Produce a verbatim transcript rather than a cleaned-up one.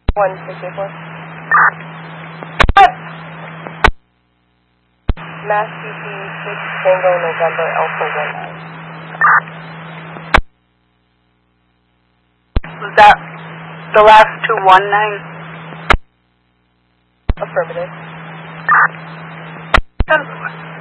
one six eight four. Mass C C six Tango November Alpha one nine. Was that the last two one nine? Affirmative. ten